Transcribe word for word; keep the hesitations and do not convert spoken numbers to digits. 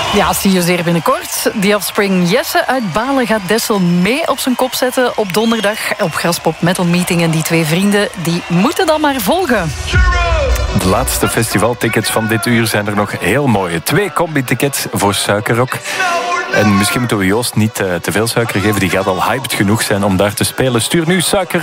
Ja, zie je zeer binnenkort. The Offspring Jesse uit Balen gaat Dessel mee op zijn kop zetten op donderdag op Graspop Metal Meeting. En die twee vrienden die moeten dan maar volgen. De laatste festivaltickets van dit uur zijn er nog heel mooie. Twee combi-tickets voor Suikerrock. En misschien moeten we Joost niet uh, te veel suiker geven. Die gaat al hyped genoeg zijn om daar te spelen. Stuur nu suiker